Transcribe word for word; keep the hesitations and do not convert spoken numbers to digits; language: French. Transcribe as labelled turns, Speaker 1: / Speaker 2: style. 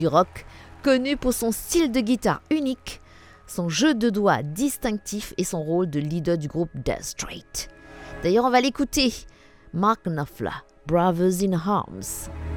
Speaker 1: du rock, connu pour son style de guitare unique, son jeu de doigts distinctif et son rôle de leader du groupe Dire Straits. D'ailleurs, on va l'écouter. Mark Knopfler, Brothers in Arms.